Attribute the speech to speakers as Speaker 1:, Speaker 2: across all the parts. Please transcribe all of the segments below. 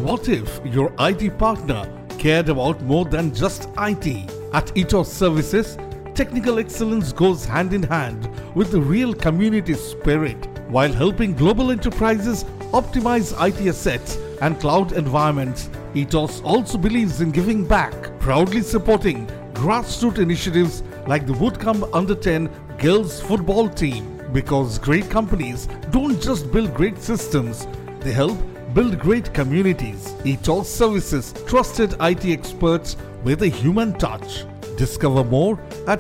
Speaker 1: what if your IT partner cared about more than just IT? At Ethos Services, technical excellence goes hand in hand with the real community spirit. While helping global enterprises optimize IT assets and cloud environments, Ethos also believes in giving back, proudly supporting grassroots initiatives like the Woodcombe Under-10 Girls Football Team. Because great companies don't just build great systems, they help build great communities. Ethos Services, trusted IT experts with a human touch. Discover more at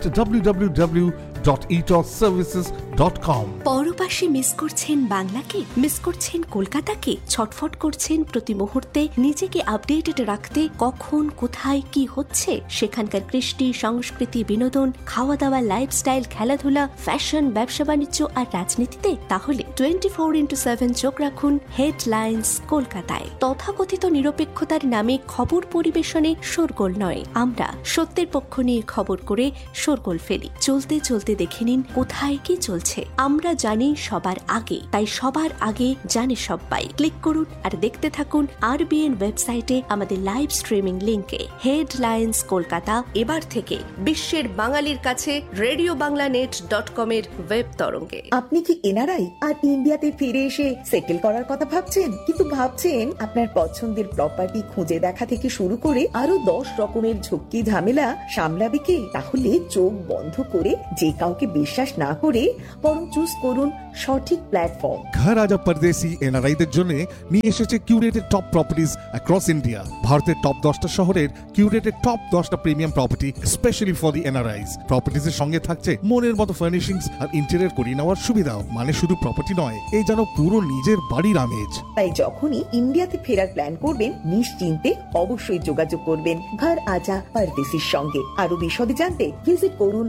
Speaker 1: www.ethosservices.com.
Speaker 2: পরপাশে miss করছেন বাংলাকে, miss করছেন কলকাতাকে, ছটফট করছেন প্রতি মুহূর্তে নিজেকে updated রাখতে কখন কোথায় কি হচ্ছে সেখানকার কৃষ্টি, সংস্কৃতি, বিনোদন, খাওয়া দাওয়া, লাইফস্টাইল, খেলাধুলা, ফ্যাশন, ব্যবসা বাণিজ্য আর রাজনীতিতে? তাহলে 24x7 চোখ রাখুন হেডলাইন্স কলকাতায়। তথাকথিত নিরপেক্ষতার নামে খবর পরিবেশনে শোরগোল নয়, আমরা সত্যের পক্ষ নিয়ে খবর করে শোরগোল ফেলি। চলতে চলতে দেখে নিন কোথায় কি চলছে। আমরা জানি সবার আগে, তাই সবার আগে জানে সবাই। ক্লিক করুন আর দেখতে থাকুন RBN ওয়েবসাইটে আমাদের লাইভ স্ট্রিমিং লিংকে। হেডলাইন্স কলকাতা এবার থেকে বিশ্বের বাঙালির কাছে radioBanglanet.com এর ওয়েব তরঙ্গে।
Speaker 3: আপনি কি এনআরআই আর ইন্ডিয়াতে ফিরে এসে সেটেল করার কথা ভাবছেন, কিন্তু ভাবছেন আপনার পছন্দের প্রপার্টি খুঁজে দেখা থেকে শুরু করে আরো 10 রকমের ঝক্কি ঝামেলা সামলাবে কে? তাহলে চোখ বন্ধ করে যে কাউকে বিশ্বাস না করে বরং চুজ করুন সঠিক প্ল্যাটফর্ম।
Speaker 4: ঘর আজা পরদেশি এনআরআইদের জন্য নিয়ে এসেছে curated top properties across India. ভারতের টপ 10টা শহরের কিউরেটেড টপ 10টা premium property specially for the এনআরআইজ। প্রপার্টিজের সঙ্গে থাকছে মনের মতো ফার্নিশিংস আর ইন্টেরিয়র করিয়ে নেওয়ার সুবিধাও। মানে শুধু প্রপার্টি নয়, এই যেন পুরো নিজের বাড়ির আমেজ।
Speaker 3: তাই যখনই ইন্ডিয়াতে ফেরার প্ল্যান করবেন নিশ্চিন্তে অবশ্যই যোগাযোগ করবেন ঘর আজা পরদেশির সঙ্গে। আরো বিশদে জানতে ভিজিট করুন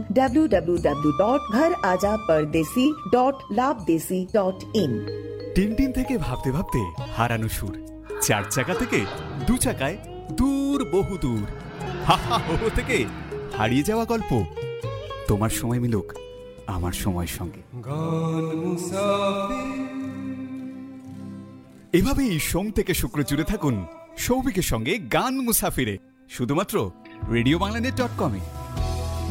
Speaker 3: www.gharajaapardesi.labdesi.in।
Speaker 5: টিনটিন থেকে ভাবতে ভাবতে হারানো সুর, 4 চাকা থেকে 2 চাকায় দূর, বহু দূর, হাহা হো থেকে হারিয়ে যাওয়া গল্প। তোমার সময় মিলুক আমার সময়ের সঙ্গে। এভাবেই সোম থেকে শুক্র জুড়ে থাকুন সৌভিকের সঙ্গে গান মুসাফিরে, শুধুমাত্র radioBanglanet.com এ।